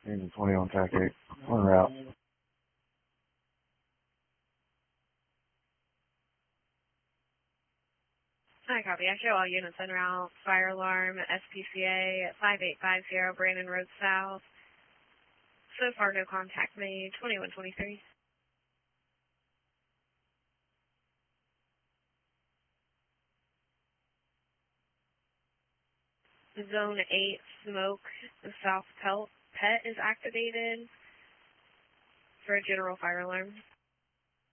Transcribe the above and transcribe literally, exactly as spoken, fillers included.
Engine twenty on track eight. On route. Hi, copy. I show all units en route. Fire alarm at S P C A at five eight five zero Brandon Road South. So far, no contact made. twenty-one twenty-three. Zone eight smoke, the South Pelt Pet is activated for a general fire alarm.